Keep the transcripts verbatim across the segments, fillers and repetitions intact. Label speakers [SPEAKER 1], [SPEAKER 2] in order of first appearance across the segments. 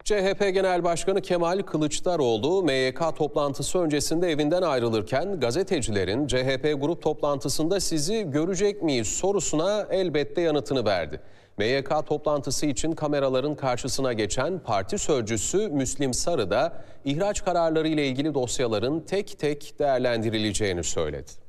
[SPEAKER 1] C H P Genel Başkanı Kemal Kılıçdaroğlu M Y K toplantısı öncesinde evinden ayrılırken gazetecilerin C H P grup toplantısında sizi görecek miyiz sorusuna elbette yanıtını verdi. M Y K toplantısı için kameraların karşısına geçen parti sözcüsü Müslim Sarı da ihraç kararları ile ilgili dosyaların tek tek değerlendirileceğini söyledi.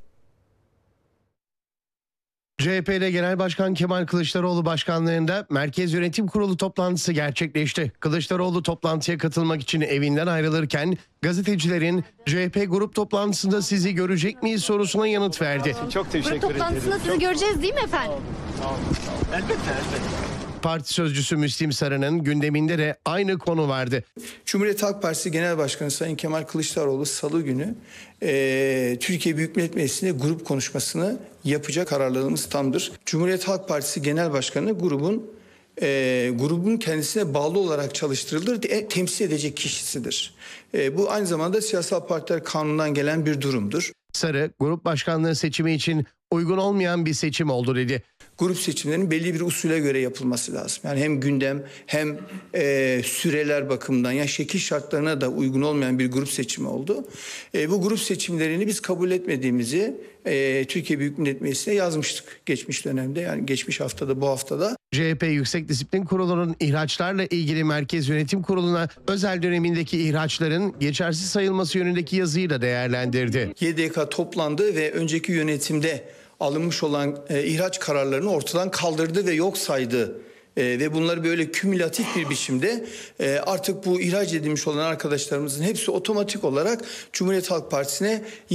[SPEAKER 2] C H P'de Genel Başkan Kemal Kılıçdaroğlu başkanlığında Merkez Yönetim Kurulu toplantısı gerçekleşti. Kılıçdaroğlu toplantıya katılmak için evinden ayrılırken gazetecilerin C H P grup toplantısında sizi görecek miyiz sorusuna yanıt verdi.
[SPEAKER 3] Çok teşekkür ederim.
[SPEAKER 4] Grup toplantısında sizi göreceğiz değil mi efendim?
[SPEAKER 3] Tamam, tamam. Elbette, elbette.
[SPEAKER 2] Parti sözcüsü Müslim Sarı'nın gündeminde de aynı konu vardı.
[SPEAKER 5] Cumhuriyet Halk Partisi Genel Başkanı Sayın Kemal Kılıçdaroğlu Salı günü e, Türkiye Büyük Millet Meclisi'nde grup konuşmasını yapacak, kararlarımız tamdır. Cumhuriyet Halk Partisi Genel Başkanı grubun e, grubun kendisine bağlı olarak çalıştırılır diye temsil edecek kişisidir. E, bu aynı zamanda Siyasal Partiler Kanunu'ndan gelen bir durumdur.
[SPEAKER 2] Sarı, grup başkanlığı seçimi için uygun olmayan bir seçim oldu dedi.
[SPEAKER 5] Grup seçimlerinin belli bir usule göre yapılması lazım. Yani hem gündem hem e, süreler bakımından, yani şekil şartlarına da uygun olmayan bir grup seçimi oldu. E, bu grup seçimlerini biz kabul etmediğimizi e, Türkiye Büyük Millet Meclisi'ne yazmıştık geçmiş dönemde, yani geçmiş haftada, bu haftada.
[SPEAKER 2] C H P Yüksek Disiplin Kurulu'nun ihraçlarla ilgili Merkez Yönetim Kurulu'na özel dönemindeki ihraçların geçersiz sayılması yönündeki yazıyı da değerlendirdi.
[SPEAKER 5] Y D K toplandı ve önceki yönetimde alınmış olan e, ihraç kararlarını ortadan kaldırdı ve yok saydı. E, ve bunları böyle kümülatif bir biçimde e, artık bu ihraç edilmiş olan arkadaşlarımızın hepsi otomatik olarak Cumhuriyet Halk Partisi'ne